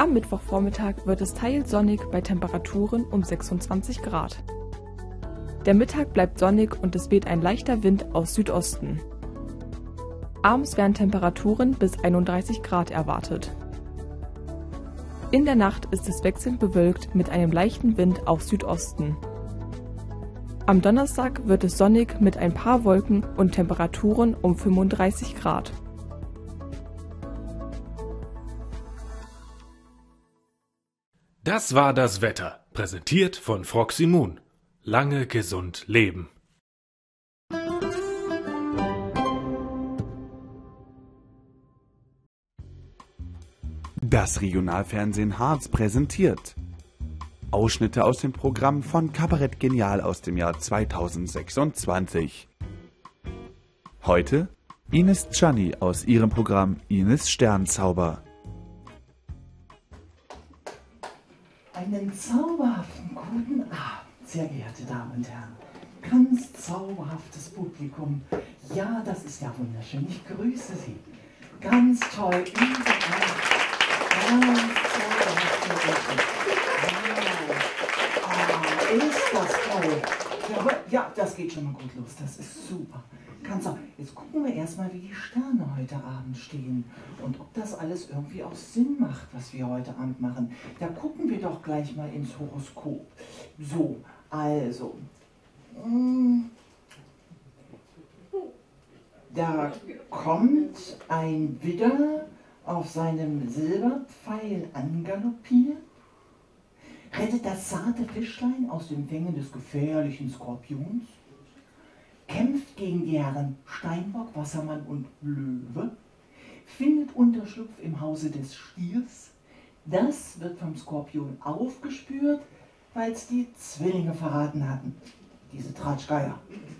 Am Mittwochvormittag wird es teils sonnig bei Temperaturen um 26 Grad. Der Mittag bleibt sonnig und es weht ein leichter Wind aus Südosten. Abends werden Temperaturen bis 31 Grad erwartet. In der Nacht ist es wechselnd bewölkt mit einem leichten Wind aus Südosten. Am Donnerstag wird es sonnig mit ein paar Wolken und Temperaturen um 35 Grad. Das war das Wetter, präsentiert von Froxy Moon. Lange gesund leben. Das Regionalfernsehen Harz präsentiert Ausschnitte aus dem Programm von Kabarett Genial aus dem Jahr 2026. Heute Ines Gianni aus ihrem Programm Ines Sternzauber. Einen zauberhaften guten Abend, sehr geehrte Damen und Herren. Ganz zauberhaftes Publikum. Ja, das ist ja wunderschön. Ich grüße Sie. Ganz toll. Überall. Ganz zauberhaft. Wow. Ist das toll. Ja, das geht schon mal gut los. Das ist super. Jetzt gucken wir erstmal, wie die Sterne heute Abend stehen und ob das alles irgendwie auch Sinn macht, was wir heute Abend machen. Da gucken wir doch gleich mal ins Horoskop. So, also. Da kommt ein Widder auf seinem Silberpfeil angaloppiert, rettet das zarte Fischlein aus den Fängen des gefährlichen Skorpions, kämpft gegen die Herren Steinbock, Wassermann und Löwe, findet Unterschlupf im Hause des Stiers. Das wird vom Skorpion aufgespürt, weil es die Zwillinge verraten hatten, diese Tratschgeier.